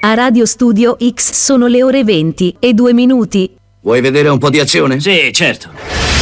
A Radio Studio X sono le ore 20 e 2 minuti. Vuoi vedere un po' di azione? Sì, certo.